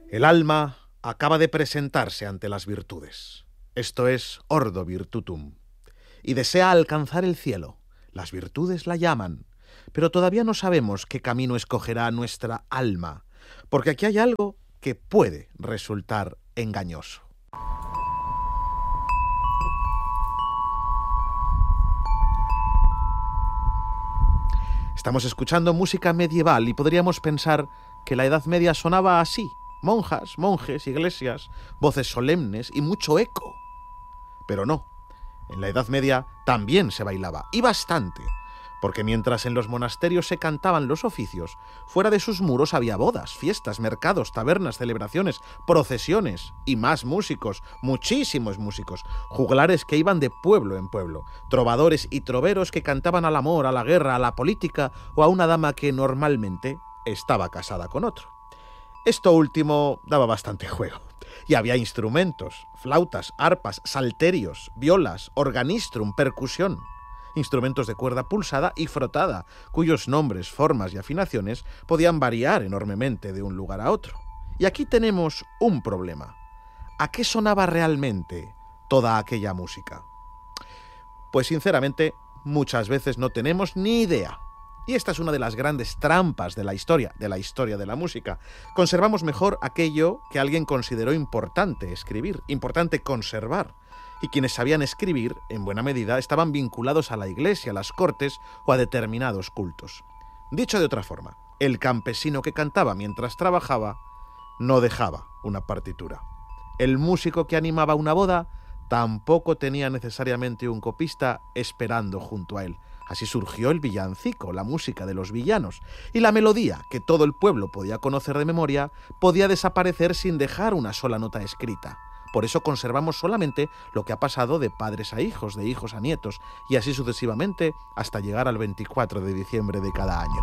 El alma acaba de presentarse ante las virtudes. Esto es ordo virtutum. Y desea alcanzar el cielo. Las virtudes la llaman, pero todavía no sabemos qué camino escogerá nuestra alma, porque aquí hay algo que puede resultar engañoso. Estamos escuchando música medieval y podríamos pensar que la Edad Media sonaba así: monjas, monjes, iglesias, voces solemnes y mucho eco. Pero no, en la Edad Media también se bailaba, y bastante, porque mientras en los monasterios se cantaban los oficios, fuera de sus muros había bodas, fiestas, mercados, tabernas, celebraciones, procesiones y más músicos, muchísimos músicos, juglares que iban de pueblo en pueblo, trovadores y troveros que cantaban al amor, a la guerra, a la política o a una dama que normalmente estaba casada con otro. Esto último daba bastante juego. Y había instrumentos, flautas, arpas, salterios, violas, organistrum, percusión, instrumentos de cuerda pulsada y frotada, cuyos nombres, formas y afinaciones podían variar enormemente de un lugar a otro. Y aquí tenemos un problema. ¿A qué sonaba realmente toda aquella música? Pues sinceramente, muchas veces no tenemos ni idea. Y esta es una de las grandes trampas de la historia de la música. Conservamos mejor aquello que alguien consideró importante escribir, importante conservar. Y quienes sabían escribir, en buena medida, estaban vinculados a la iglesia, a las cortes o a determinados cultos. Dicho de otra forma, el campesino que cantaba mientras trabajaba no dejaba una partitura. El músico que animaba una boda tampoco tenía necesariamente un copista esperando junto a él. Así surgió el villancico, la música de los villanos, y la melodía, que todo el pueblo podía conocer de memoria, podía desaparecer sin dejar una sola nota escrita. Por eso conservamos solamente lo que ha pasado de padres a hijos, de hijos a nietos, y así sucesivamente hasta llegar al 24 de diciembre de cada año.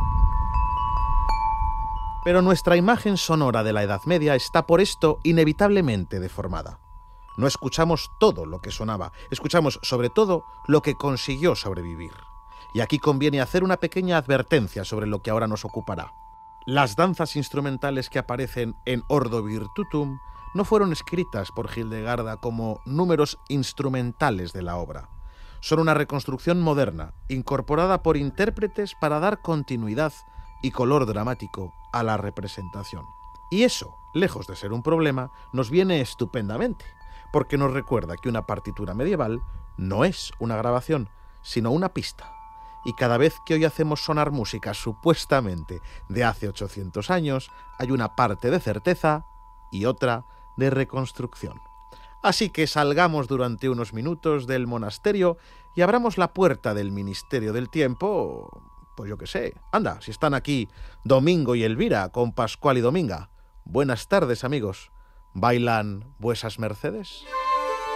Pero nuestra imagen sonora de la Edad Media está por esto inevitablemente deformada. No escuchamos todo lo que sonaba, escuchamos sobre todo lo que consiguió sobrevivir. Y aquí conviene hacer una pequeña advertencia sobre lo que ahora nos ocupará. Las danzas instrumentales que aparecen en Ordo Virtutum no fueron escritas por Hildegarda como números instrumentales de la obra. Son una reconstrucción moderna, incorporada por intérpretes para dar continuidad y color dramático a la representación. Y eso, lejos de ser un problema, nos viene estupendamente, porque nos recuerda que una partitura medieval no es una grabación, sino una pista. Y cada vez que hoy hacemos sonar música supuestamente de hace 800 años, hay una parte de certeza y otra de reconstrucción. Así que salgamos durante unos minutos del monasterio y abramos la puerta del Ministerio del Tiempo, pues yo qué sé. Anda, si están aquí Domingo y Elvira con Pascual y Dominga. Buenas tardes, amigos. ¿Bailan vuesas mercedes?